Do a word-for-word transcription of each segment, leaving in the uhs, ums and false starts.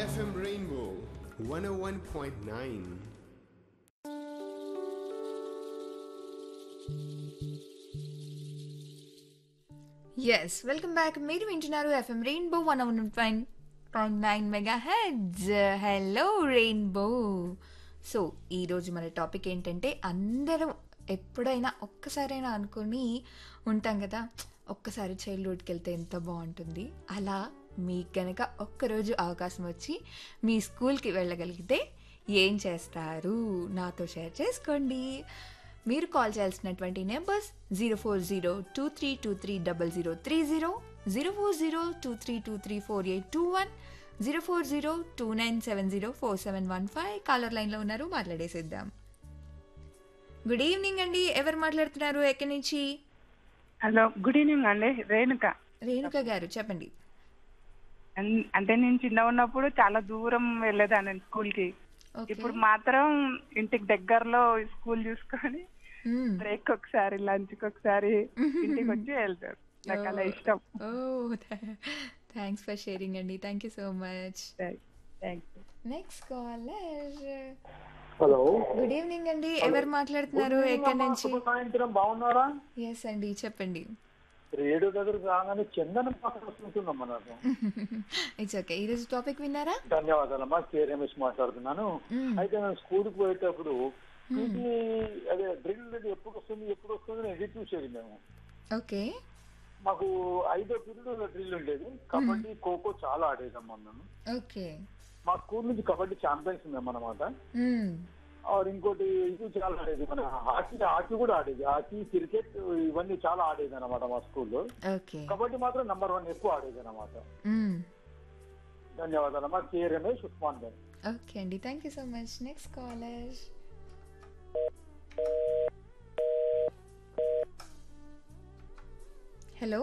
F M Rainbow one oh one point nine. Yes welcome back. మీరు వింటున్నారు FM rainbow one one point nine mega heads. Hello rainbow. So ఈరోజు మన topic ఏంటంటే, అందరం ఎప్పుడైనా ఒక్కసారైనా అనుకుని ఉంటాం కదా, ఒక్కసారి చైల్డ్హుడ్కి వెళ్తే ఎంత బాగుంటుంది. అలా మీకు కనుక ఒక్కరోజు అవకాశం వచ్చి మీ స్కూల్కి వెళ్ళగలిగితే ఏం చేస్తారు నాతో షేర్ చేసుకోండి. మీరు కాల్ చేయాల్సినటువంటి numbers zero four zero two three two three double zero three zero, zero four zero two three two three four eight two one, zero four zero two nine seven zero four seven one five. Caller లైన్లో ఉన్నారు, మాట్లాడేసేద్దాం. Good evening అండి. ఎవరు మాట్లాడుతున్నారు, ఎక్కడి నుంచి? Hello, good evening అండి. రేణుక. రేణుక గారు చెప్పండి. అన్- అంటే నేను చిన్న ఉన్నప్పుడు చాలా దూరం వెళ్ళేదాన్ని స్కూల్కి. ఓకే. ఇప్పుడు మాత్రం ఇంటికి దగ్గరలో స్కూల్ చూసుకొని మ్మ్. బ్రేక్ ఒకసారి, లంచ్ కి ఒకసారి ఇంటికి వచ్చి వెళ్తారు. నాకు అలా ఇష్టం. ఓ థ్యాంక్స్ ఫర్ షేరింగ్ అండి. Thank you so much. Thank you. Next caller. Hello, good evening అండి. ఎవరు మాట్లాడుతున్నారు, ఎక్కడి నుంచి? శుభ సాయంత్రం. బాగున్నారా? ఎస్ అండి, చెప్పండి. రేడియో దగ్గర రాగానే చందన పాట వస్తుందమ్మా నాకు. It's okay. ఈరోజు టాపిక్ విన్నారా? ధన్యవాదాలమ్మా. కే రమేష్ మాట్లాడుతున్నాను. మ్మ్. అయితే నేను స్కూల్కి పోయేటప్పుడు పీటీ అదే డ్రిల్ అది ఎప్పుడు వస్తుంది ఎప్పుడు వస్తుంది అని ఎదురు చూసేది మేము. ఓకే. మాకు ఐదో పీరియడ్ డ్రిల్ ఉండేది. కబడ్డీ, ఖోఖో చాలా ఆడేదమ్మా మేము. ఓకే. మా స్కూల్ నుంచి కబడ్డీ ఛాంపియన్స్ మేము అనమాట. మ్మ్. ఆర్ ఇంకోటి ఇది చాలా ఆడేది, మన హాకీ హాకీ కూడా ఆడేది. హాకీ, క్రికెట్ ఇవన్నీ చాలా ఆడేది అనమాట మా స్కూల్లో. ఓకే. కబడ్డీ మాత్రం నంబర్ వన్ ఎక్కువ ఆడేది అనమాట. మ్మ్. ధన్యవాదాలమ్మా. కే రమేష్, ఉస్మాన్ గారు. ఓకే అండి, thank you so much. Next caller. Hello.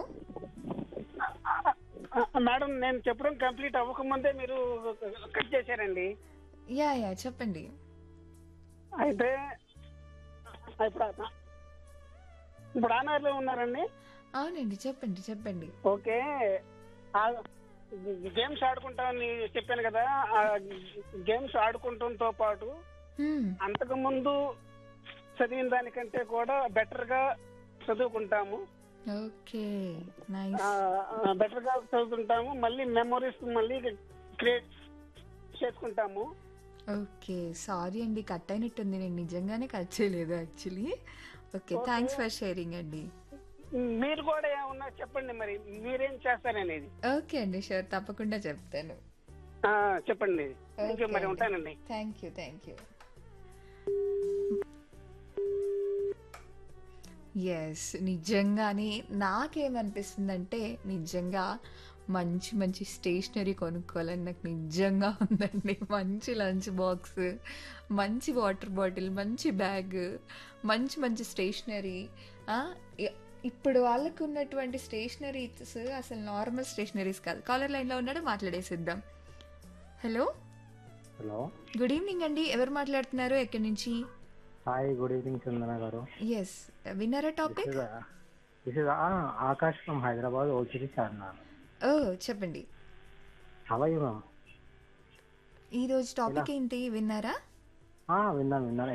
Madam, నేను చెప్పడం కంప్లీట్ అవ్వకముందే మీరు కట్ చేశారండి. యా యా చెప్పండి. అయితే ఇప్పుడు ఇప్పుడు ఆనార్లో ఉన్నారండి. అవునండి, చెప్పండి చెప్పండి. ఓకే. ఆ గేమ్స్ ఆడుకుంటామని చెప్పాను కదా, ఆ గేమ్స్ ఆడుకుంటంతో పాటు మ్మ్. అంతకు ముందు చదివిన దానికంటే కూడా బెటర్ గా చదువుకుంటాము. Okay, nice. బెటర్ గా చదువుకుంటాము, మళ్ళీ మెమొరీస్ మళ్ళీ క్రియేట్ చేసుకుంటాము. ఓకే, సారీ అండి, కట్ అయినట్టుంది. నేను నిజంగానే కట్ చేయలేదు actually. Okay, thanks for sharing అండి. మీరు కూడా ఏమన్నా చెప్పండి, మరి మీరేం చేస్తారనేది. ఓకే అండి, షూర్, తప్పకుండా చెప్తాను. ఆ, చెప్పండి. థ్యాంక్ యూ, మరి ఉంటానండి. Thank you thank you. Yes, నిజంగానే నాకేమనిపిస్తుందంటే, నిజంగా మంచి మంచి స్టేషనరీ కొనుక్కోవాలని నాకు నిజంగా ఉందండి. మంచి లంచ్ బాక్స్, మంచి వాటర్ బాటిల్, మంచి బ్యాగ్, మంచి మంచి స్టేషనరీ. ఇప్పుడు వాళ్ళకు ఉన్నటువంటి స్టేషనరీస్ అసలు నార్మల్ స్టేషనరీస్ కాదు. కాలర్ లైన్లో ఉన్నాడు, మాట్లాడేసిద్దాం. హలో. హలో, గుడ్ ఈవినింగ్ అండి. ఎవరు మాట్లాడుతున్నారు, ఎక్కడి నుంచి? హాయ్, గుడ్ ఈవినింగ్ చందన గారు. ఎస్, విన్నారా topic? This is Akash from Hyderabad, ఓచిరి Charminar. ఓ చెప్పండి. How are you ma'am? ఈరోజు టాపిక్ ఏంటి, విన్నారా? విన్నాను విన్నాను